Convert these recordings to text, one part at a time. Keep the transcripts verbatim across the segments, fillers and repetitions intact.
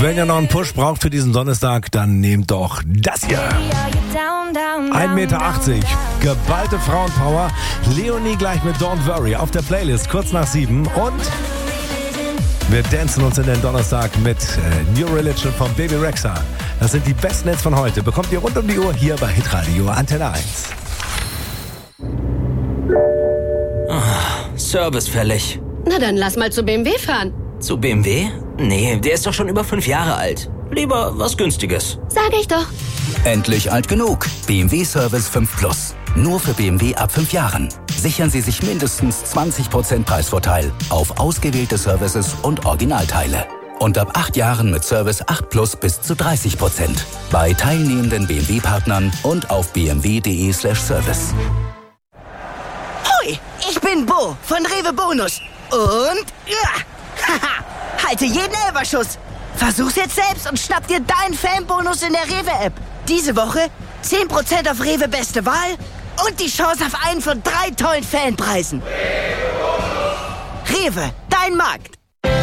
Wenn ihr noch einen Push braucht für diesen Donnerstag, dann nehmt doch das hier. ein Meter achtzig, geballte Frauenpower. Leonie gleich mit Don't Worry auf der Playlist, kurz nach sieben. Und wir dancen uns in den Donnerstag mit äh, New Religion von Baby Rexha. Das sind die besten Hits von heute. Bekommt ihr rund um die Uhr hier bei Hitradio Antenne eins. Oh, Service fällig. Na dann lass mal zu B M W fahren. Zu B M W? Nee, der ist doch schon über fünf Jahre alt. Lieber was Günstiges. Sag ich doch. Endlich alt genug. B M W Service fünf Plus. Nur für B M W ab fünf Jahren. Sichern Sie sich mindestens zwanzig Prozent Preisvorteil auf ausgewählte Services und Originalteile. Und ab acht Jahren mit Service acht Plus bis zu dreißig Prozent. Bei teilnehmenden B M W-Partnern und auf b m w punkt d e slash service. Hoi, ich bin Bo von Rewe Bonus. Und ja, haha, halte jeden Elberschuss. Versuch's jetzt selbst und schnapp dir deinen Fanbonus in der Rewe-App. Diese Woche zehn Prozent auf Rewe Beste Wahl und die Chance auf einen von drei tollen Fanpreisen. Rewe, dein Markt.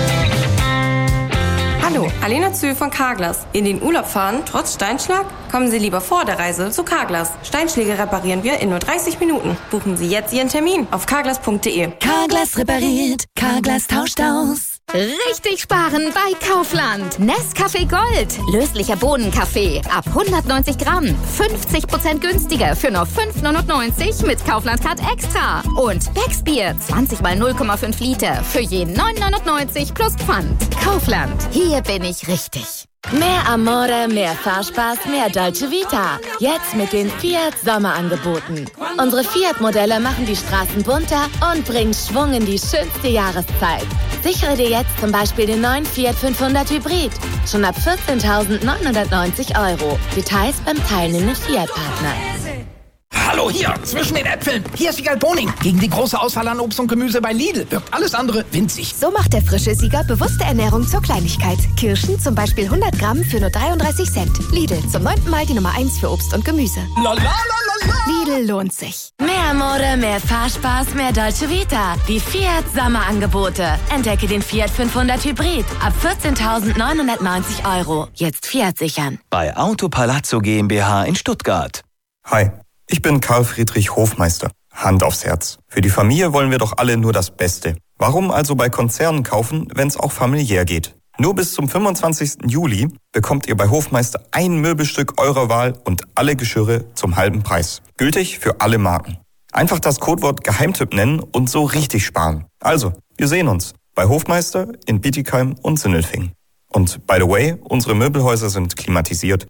Hallo, Alena Zü von Carglass. In den Urlaub fahren, trotz Steinschlag? Kommen Sie lieber vor der Reise zu Carglass. Steinschläge reparieren wir in nur dreißig Minuten. Buchen Sie jetzt Ihren Termin auf carglass punkt d e. Carglass repariert, Carglass tauscht aus. Richtig sparen bei Kaufland. Nescafé Gold. Löslicher Bohnenkaffee. Ab hundertneunzig Gramm. fünfzig Prozent günstiger für nur fünf neunundneunzig mit Kaufland Card Extra. Und Becksbier. zwanzig mal null Komma fünf Liter. Für jeden neun neunundneunzig plus Pfand. Kaufland. Hier bin ich richtig. Mehr Amore, mehr Fahrspaß, mehr Dolce Vita. Jetzt mit den Fiat Sommerangeboten. Unsere Fiat-Modelle machen die Straßen bunter und bringen Schwung in die schönste Jahreszeit. Sichere dir jetzt zum Beispiel den neuen Fiat fünfhundert Hybrid. Schon ab vierzehntausendneunhundertneunzig Euro. Details beim teilnehmenden Fiat-Partner. Hallo, hier, zwischen den Äpfeln. Hier ist Siegal Boning. Gegen die große Auswahl an Obst und Gemüse bei Lidl wirkt alles andere winzig. So macht der frische Sieger bewusste Ernährung zur Kleinigkeit. Kirschen zum Beispiel hundert Gramm für nur dreiunddreißig Cent. Lidl, zum neunten Mal die Nummer eins für Obst und Gemüse. La, la, la, la, la. Lidl lohnt sich. Mehr Mode, mehr Fahrspaß, mehr Dolce Vita. Die Fiat Sommerangebote. Entdecke den Fiat fünfhundert Hybrid. Ab vierzehntausendneunhundertneunzig Euro. Jetzt Fiat sichern. Bei Auto Palazzo GmbH in Stuttgart. Hi. Ich bin Karl Friedrich Hofmeister. Hand aufs Herz. Für die Familie wollen wir doch alle nur das Beste. Warum also bei Konzernen kaufen, wenn es auch familiär geht? Nur bis zum fünfundzwanzigsten Juli bekommt ihr bei Hofmeister ein Möbelstück eurer Wahl und alle Geschirre zum halben Preis. Gültig für alle Marken. Einfach das Codewort Geheimtipp nennen und so richtig sparen. Also, wir sehen uns bei Hofmeister in Bietigheim und Sindelfingen. Und by the way, unsere Möbelhäuser sind klimatisiert.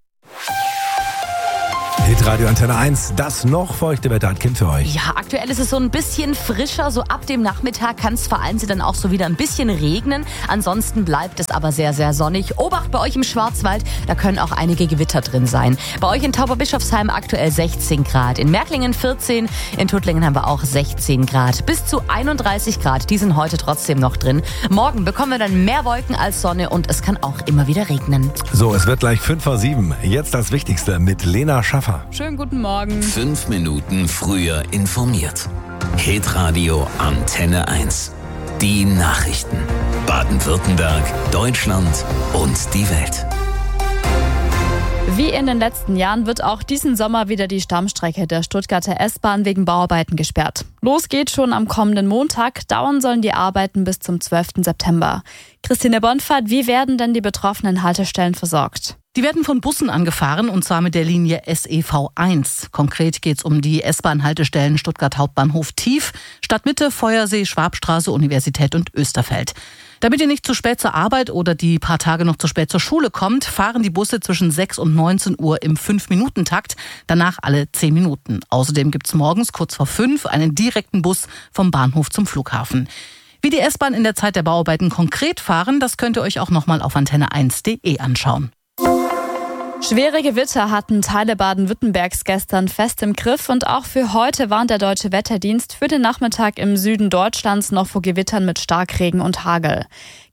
Hitradio Antenne eins, das noch feuchte Wetter hat Kind für euch. Ja, aktuell ist es so ein bisschen frischer. So ab dem Nachmittag kann es vereinzelt dann auch so wieder ein bisschen regnen. Ansonsten bleibt es aber sehr, sehr sonnig. Obacht bei euch im Schwarzwald, da können auch einige Gewitter drin sein. Bei euch in Tauberbischofsheim aktuell sechzehn Grad. In Märklingen vierzehn, in Tuttlingen haben wir auch sechzehn Grad. Bis zu einunddreißig Grad, die sind heute trotzdem noch drin. Morgen bekommen wir dann mehr Wolken als Sonne und es kann auch immer wieder regnen. So, es wird gleich fünf vor sieben. Jetzt das Wichtigste mit Lena Schaffer. Schönen guten Morgen. Fünf Minuten früher informiert. Hitradio Antenne eins. Die Nachrichten. Baden-Württemberg, Deutschland und die Welt. Wie in den letzten Jahren wird auch diesen Sommer wieder die Stammstrecke der Stuttgarter S-Bahn wegen Bauarbeiten gesperrt. Los geht schon am kommenden Montag. Dauern sollen die Arbeiten bis zum zwölften September. Christine Bonfahrt, wie werden denn die betroffenen Haltestellen versorgt? Die werden von Bussen angefahren, und zwar mit der Linie S E V eins. Konkret geht es um die S-Bahn-Haltestellen Stuttgart Hauptbahnhof Tief, Stadtmitte, Feuersee, Schwabstraße, Universität und Österfeld. Damit ihr nicht zu spät zur Arbeit oder die paar Tage noch zu spät zur Schule kommt, fahren die Busse zwischen sechs und neunzehn Uhr im fünf Minuten Takt, danach alle zehn Minuten. Außerdem gibt es morgens kurz vor fünf einen direkten Bus vom Bahnhof zum Flughafen. Wie die S-Bahn in der Zeit der Bauarbeiten konkret fahren, das könnt ihr euch auch nochmal auf antenne eins punkt de anschauen. Schwere Gewitter hatten Teile Baden-Württembergs gestern fest im Griff und auch für heute warnt der Deutsche Wetterdienst für den Nachmittag im Süden Deutschlands noch vor Gewittern mit Starkregen und Hagel.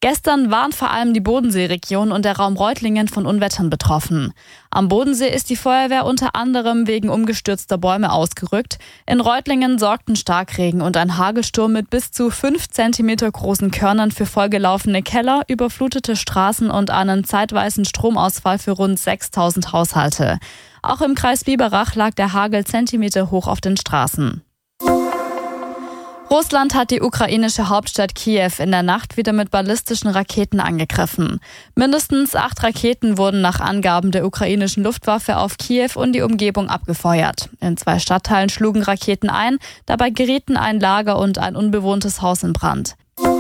Gestern waren vor allem die Bodenseeregion und der Raum Reutlingen von Unwettern betroffen. Am Bodensee ist die Feuerwehr unter anderem wegen umgestürzter Bäume ausgerückt. In Reutlingen sorgten Starkregen und ein Hagelsturm mit bis zu fünf Zentimeter großen Körnern für vollgelaufene Keller, überflutete Straßen und einen zeitweisen Stromausfall für rund sechstausend Haushalte. Auch im Kreis Biberach lag der Hagel Zentimeter hoch auf den Straßen. Russland hat die ukrainische Hauptstadt Kiew in der Nacht wieder mit ballistischen Raketen angegriffen. Mindestens acht Raketen wurden nach Angaben der ukrainischen Luftwaffe auf Kiew und die Umgebung abgefeuert. In zwei Stadtteilen schlugen Raketen ein, dabei gerieten ein Lager und ein unbewohntes Haus in Brand.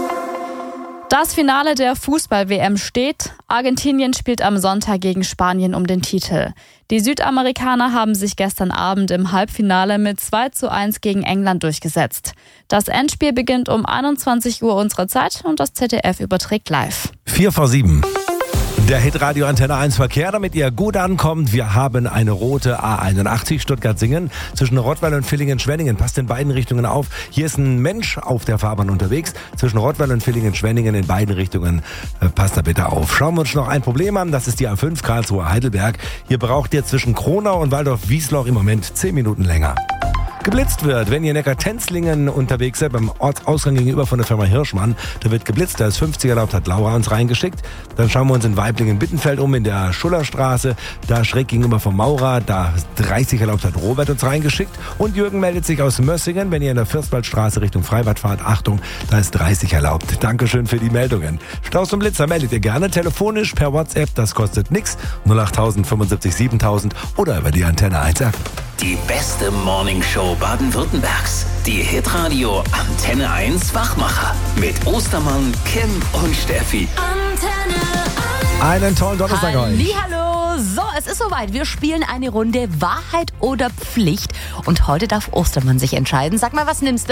Das Finale der Fußball-W M steht. Argentinien spielt am Sonntag gegen Spanien um den Titel. Die Südamerikaner haben sich gestern Abend im Halbfinale mit zwei zu eins gegen England durchgesetzt. Das Endspiel beginnt um einundzwanzig Uhr unserer Zeit und das Z D F überträgt live. Vier vor sieben. Der Hitradio Antenne eins Verkehr, damit ihr gut ankommt. Wir haben eine rote A einundachtzig Stuttgart-Singen zwischen Rottweil und Villingen-Schwenningen. Passt in beiden Richtungen auf. Hier ist ein Mensch auf der Fahrbahn unterwegs. Zwischen Rottweil und Villingen-Schwenningen in beiden Richtungen. Äh, passt da bitte auf. Schauen wir uns noch ein Problem an. Das ist die A fünf Karlsruhe-Heidelberg. Hier braucht ihr zwischen Kronau und Waldorf-Wiesloch im Moment zehn Minuten länger. Geblitzt wird, wenn ihr Neckar-Tenzlingen unterwegs seid, beim Ortsausgang gegenüber von der Firma Hirschmann, da wird geblitzt, da ist fünfzig erlaubt, hat Laura uns reingeschickt. Dann schauen wir uns in Weiblingen-Bittenfeld um, in der Schullerstraße, da schräg gegenüber vom Maurer, da dreißig erlaubt, hat Robert uns reingeschickt. Und Jürgen meldet sich aus Mössingen, wenn ihr in der Fürstwaldstraße Richtung Freibad fahrt, Achtung, da ist dreißig erlaubt. Dankeschön für die Meldungen. Staus und Blitzer meldet ihr gerne telefonisch per WhatsApp, das kostet nix, null acht tausend fünfundsiebzig siebentausend oder über die Antenne eins App. Die beste Morningshow Baden-Württembergs. Die Hitradio Antenne eins Wachmacher. Mit Ostermann, Kim und Steffi. Antenne eins. Einen tollen Donnerstag euch. Hallo, so, es ist soweit. Wir spielen eine Runde Wahrheit oder Pflicht. Und heute darf Ostermann sich entscheiden. Sag mal, was nimmst du?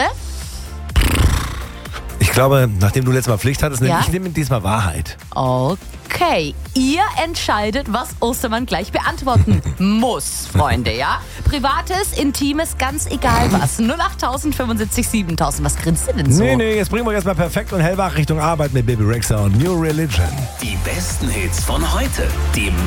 Ich glaube, nachdem du letztes Mal Pflicht hattest, Ja? ich nehme diesmal Wahrheit. Okay, ihr entscheidet, was Ostermann gleich beantworten muss, Freunde, ja? Privates, Intimes, ganz egal was. null acht tausend fünfundsiebzig siebentausend. Was grinst du denn so? Nee, nee, jetzt bringen wir erstmal perfekt und hellwach Richtung Arbeit mit Baby Rexha und New Religion. Die besten Hits von heute. Die